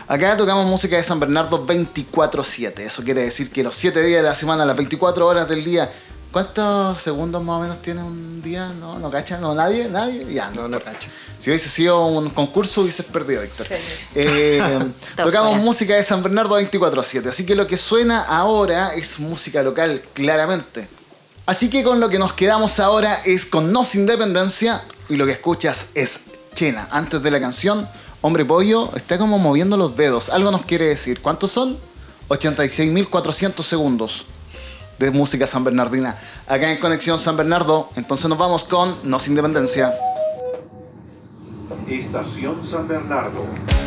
Acá tocamos música de San Bernardo 24/7. Eso quiere decir que los 7 días de la semana, las 24 horas del día. ¿Cuántos segundos más o menos tiene un día? ¿No cacha? ¿No? ¿Nadie? Ya, No cacha. Si hubiese sido un concurso hubieses perdido, Víctor. Sí. Tocamos música de San Bernardo 24/7. Así que lo que suena ahora es música local, claramente. Así que con lo que nos quedamos ahora es con Nos Independencia. Y lo que escuchas es Chena. Antes de la canción, Hombre Pollo está como moviendo los dedos. Algo nos quiere decir. ¿Cuántos son? 86.400 segundos de música sanbernardina acá en Conexión San Bernardo. Entonces nos vamos con Nos Independencia. Estación San Bernardo.